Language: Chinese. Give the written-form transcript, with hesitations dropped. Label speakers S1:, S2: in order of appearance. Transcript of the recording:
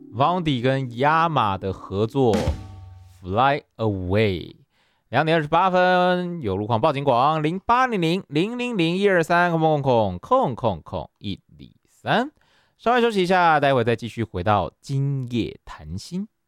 S1: Vondi 跟亚马的合作《Fly Away》。2点28分，有路况报警广0800000123123。稍微休息一下，待会再继续回到今夜谈心。